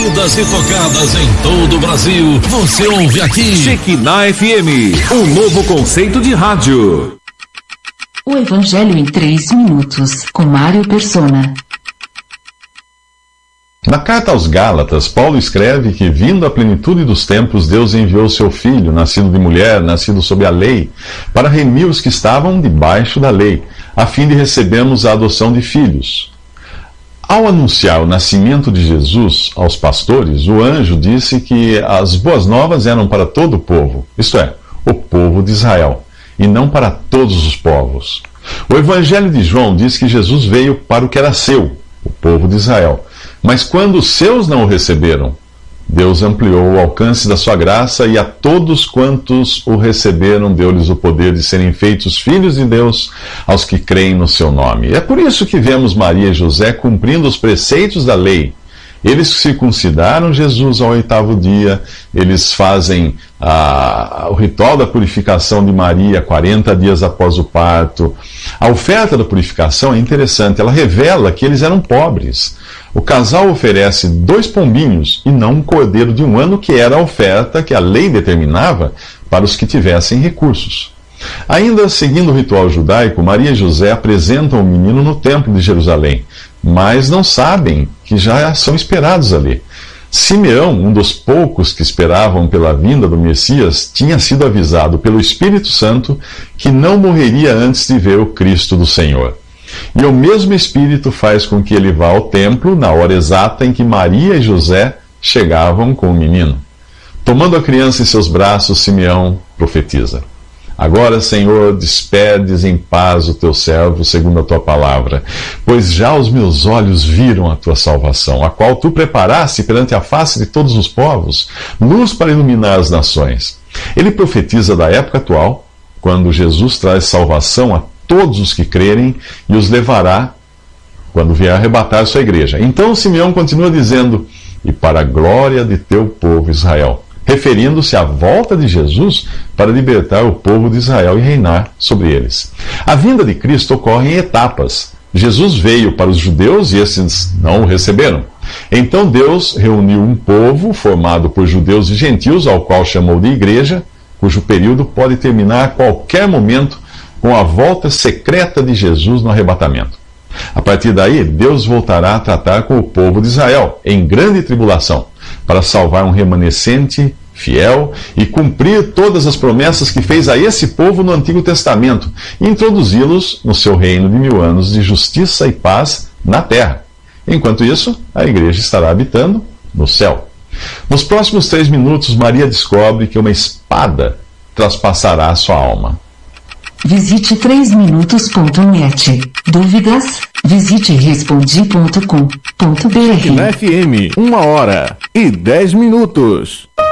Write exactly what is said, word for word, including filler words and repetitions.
ouvidas e tocadas em todo o Brasil. Você ouve aqui. Shekinah F M, um novo conceito de rádio. O Evangelho em três minutos, com Mário Persona. Na carta aos Gálatas, Paulo escreve que, vindo à plenitude dos tempos, Deus enviou seu Filho, nascido de mulher, nascido sob a lei, para remir os que estavam debaixo da lei, a fim de recebermos a adoção de filhos. Ao anunciar o nascimento de Jesus aos pastores, o anjo disse que as boas novas eram para todo o povo, isto é, o povo de Israel, e não para todos os povos. O Evangelho de João diz que Jesus veio para o que era seu, o povo de Israel. Mas quando os seus não o receberam, Deus ampliou o alcance da sua graça e a todos quantos o receberam deu-lhes o poder de serem feitos filhos de Deus aos que creem no seu nome. É por isso que vemos Maria e José cumprindo os preceitos da lei. Eles circuncidaram Jesus ao oitavo dia, eles fazem ah, o ritual da purificação de Maria quarenta dias após o parto. A oferta da purificação é interessante, ela revela que eles eram pobres. O casal oferece dois pombinhos e não um cordeiro de um ano, que era a oferta que a lei determinava para os que tivessem recursos. Ainda seguindo o ritual judaico, Maria e José apresentam o menino no templo de Jerusalém, mas não sabem que já são esperados ali. Simeão, um dos poucos que esperavam pela vinda do Messias, tinha sido avisado pelo Espírito Santo que não morreria antes de ver o Cristo do Senhor. E o mesmo Espírito faz com que ele vá ao templo na hora exata em que Maria e José chegavam com o menino. Tomando a criança em seus braços, Simeão profetiza: Agora, Senhor, despedes em paz o teu servo, segundo a tua palavra, pois já os meus olhos viram a tua salvação, a qual tu preparaste perante a face de todos os povos, luz para iluminar as nações. Ele profetiza da época atual, quando Jesus traz salvação a todos os que crerem e os levará quando vier arrebatar sua igreja. Então Simeão continua dizendo: e para a glória de teu povo Israel, referindo-se à volta de Jesus para libertar o povo de Israel e reinar sobre eles. A vinda de Cristo ocorre em etapas. Jesus veio para os judeus e esses não o receberam. Então Deus reuniu um povo formado por judeus e gentios, ao qual chamou de igreja, cujo período pode terminar a qualquer momento com a volta secreta de Jesus no arrebatamento. A partir daí, Deus voltará a tratar com o povo de Israel, em grande tribulação, para salvar um remanescente fiel e cumprir todas as promessas que fez a esse povo no Antigo Testamento e introduzi-los no seu reino de mil anos de justiça e paz na terra. Enquanto isso, a igreja estará habitando no céu. Nos próximos três minutos, Maria descobre que uma espada traspassará a sua alma. Visite três minutos ponto net. Dúvidas? Visite respondi ponto com ponto br. Shekinah F M, uma hora e dez minutos.